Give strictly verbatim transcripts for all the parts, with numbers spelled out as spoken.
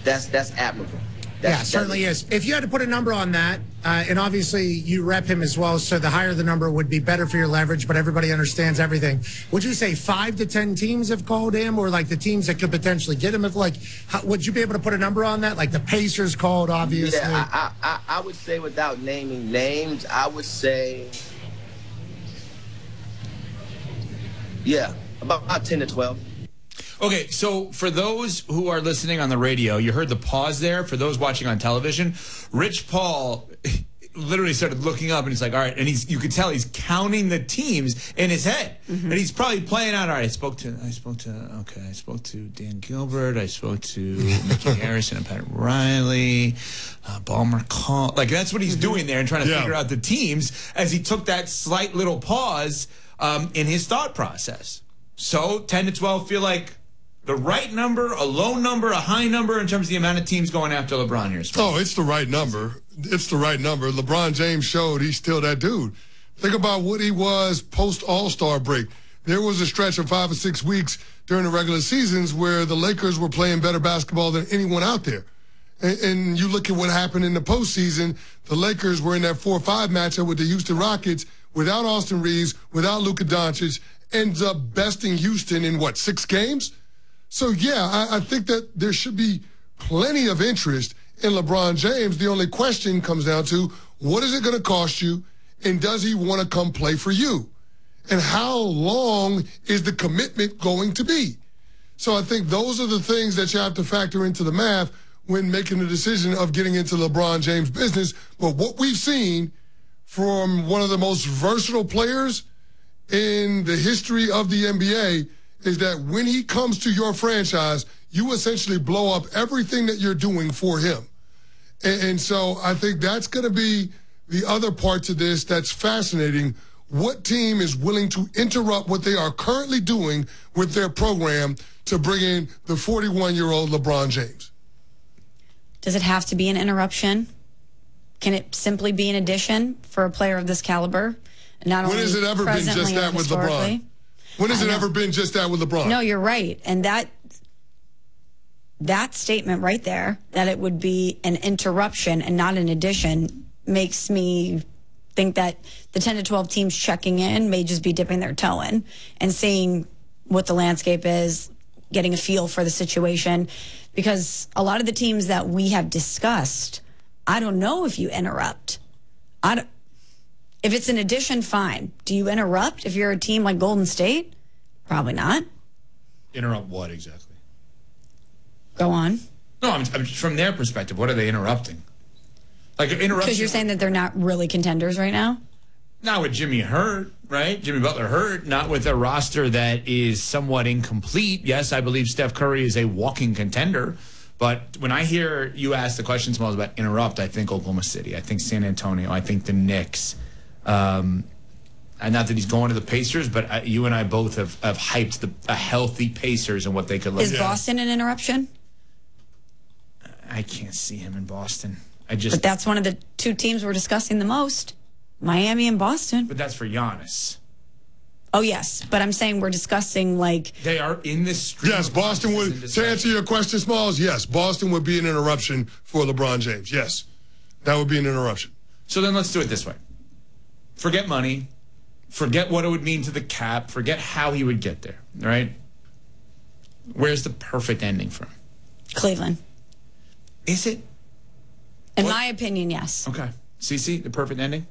that's that's admirable. Yeah, That's, certainly that's, is. If you had to put a number on that, uh, and obviously you rep him as well, so the higher the number would be better for your leverage, but everybody understands everything. Would you say five to ten teams have called him, or like the teams that could potentially get him? If like, how, would you be able to put a number on that? Like the Pacers called, obviously. Yeah, I, I, I would say without naming names, I would say, yeah, about, about ten to twelve. Okay, so for those who are listening on the radio, you heard the pause there. For those watching on television, Rich Paul literally started looking up, and he's like, all right, and he's you could tell he's counting the teams in his head. Mm-hmm. And he's probably playing out, all right, I spoke to, I spoke to, okay, I spoke to Dan Gilbert, I spoke to Mickey Harrison and Pat Riley, uh, Ballmer Call. Like, that's what he's mm-hmm. doing there and trying to yeah. figure out the teams as he took that slight little pause um, in his thought process. So ten to twelve feel like the right number, a low number, a high number in terms of the amount of teams going after LeBron here? Oh, it's the right number. It's the right number. LeBron James showed he's still that dude. Think about what he was post All-Star break. There was a stretch of five or six weeks during the regular seasons where the Lakers were playing better basketball than anyone out there. And, and you look at what happened in the postseason, the Lakers were in that four five matchup with the Houston Rockets without Austin Reeves, without Luka Doncic, ends up besting Houston in, what, six games? So, yeah, I, I think that there should be plenty of interest in LeBron James. The only question comes down to, what is it going to cost you, and does he want to come play for you? And how long is the commitment going to be? So I think those are the things that you have to factor into the math when making the decision of getting into LeBron James' business. But what we've seen from one of the most versatile players in the history of the N B A is that when he comes to your franchise, you essentially blow up everything that you're doing for him. And, and so I think that's going to be the other part to this that's fascinating. What team is willing to interrupt what they are currently doing with their program to bring in the forty-one-year-old LeBron James? Does it have to be an interruption? Can it simply be an addition for a player of this caliber? Not when only has it ever been just that with LeBron? When has it ever been just that with LeBron? No, you're right. And that that statement right there, that it would be an interruption and not an addition, makes me think that the ten to twelve teams checking in may just be dipping their toe in and seeing what the landscape is, getting a feel for the situation. Because a lot of the teams that we have discussed, I don't know if you interrupt. I don't, if it's an addition, fine. Do you interrupt if you're a team like Golden State? Probably not. Interrupt what exactly? Go on. No, I'm, I'm from their perspective. What are they interrupting? Like interruption? Because you're saying that they're not really contenders right now? Not with Jimmy hurt, right? Jimmy Butler hurt. Not with a roster that is somewhat incomplete. Yes, I believe Steph Curry is a walking contender. But when I hear you ask the question, Smalls, about interrupt, I think Oklahoma City. I think San Antonio. I think the Knicks. Um, and not that he's going to the Pacers, but I, you and I both have, have hyped the a healthy Pacers and what they could look like. Is Boston an interruption? I can't see him in Boston. I just. But that's one of the two teams we're discussing the most. Miami and Boston. But that's for Giannis. Oh, yes. But I'm saying we're discussing, like... They are in this stream. Yes, Boston would... To answer your question, Smalls, yes, Boston would be an interruption for LeBron James. Yes, that would be an interruption. So then let's do it this way. Forget money. Forget what it would mean to the cap. Forget how he would get there, right? Where's the perfect ending for him? Cleveland. Is it? In what? my opinion, yes. Okay. Cece, the perfect ending?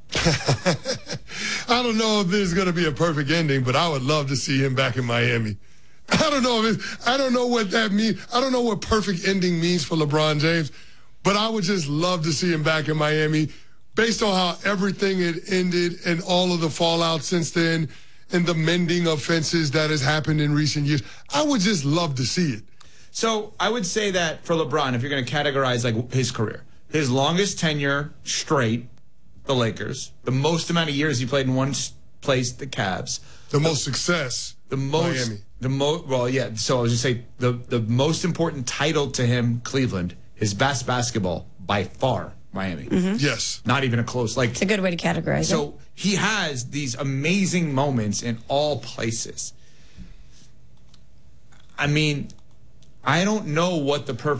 I don't know if there's going to be a perfect ending, but I would love to see him back in Miami. I don't know if it, I don't know what that means. I don't know what perfect ending means for LeBron James, but I would just love to see him back in Miami based on how everything had ended and all of the fallout since then and the mending of fences that has happened in recent years. I would just love to see it. So I would say that for LeBron, if you're going to categorize like his career, his longest tenure straight, the Lakers, the most amount of years he played in one place, the Cavs, the most success, the most, Miami, the most. Well, yeah. So I was just say the the most important title to him, Cleveland, his best basketball by far, Miami. Mm-hmm. Yes, not even a close. Like it's a good way to categorize so it. So he has these amazing moments in all places. I mean, I don't know what the perfect